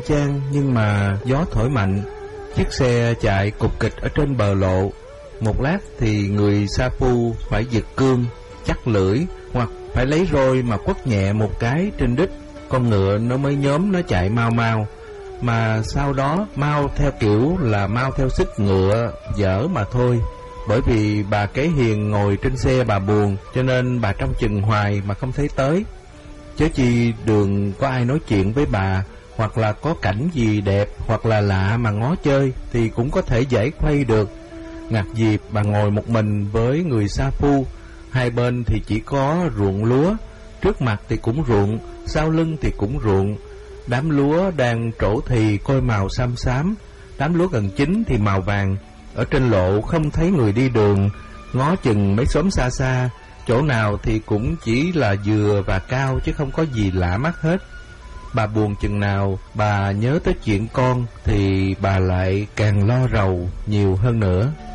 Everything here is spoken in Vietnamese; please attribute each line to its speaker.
Speaker 1: chang nhưng mà gió thổi mạnh, chiếc xe chạy cục kịch ở trên bờ lộ. Một lát thì người sa phu phải giật cương, chắc lưỡi hoặc phải lấy roi mà quất nhẹ một cái trên đít, con ngựa nó mới nhóm nó chạy mau mau. Mà sau đó mau theo kiểu là mau theo sức ngựa dở mà thôi. Bởi vì bà Kế Hiền ngồi trên xe bà buồn, cho nên bà trông chừng hoài mà không thấy tới. Chớ chi đường có ai nói chuyện với bà, hoặc là có cảnh gì đẹp hoặc là lạ mà ngó chơi thì cũng có thể giải khuây được. Ngặt dịp bà ngồi một mình với người sa phu, hai bên thì chỉ có ruộng lúa, trước mặt thì cũng ruộng, sau lưng thì cũng ruộng. Đám lúa đang trổ thì coi màu xám xám, đám lúa gần chín thì màu vàng. Ở trên lộ không thấy người đi đường, ngó chừng mấy xóm xa xa, chỗ nào thì cũng chỉ là dừa và cao chứ không có gì lạ mắt hết. Bà buồn chừng nào bà nhớ tới chuyện con thì bà lại càng lo rầu nhiều hơn nữa.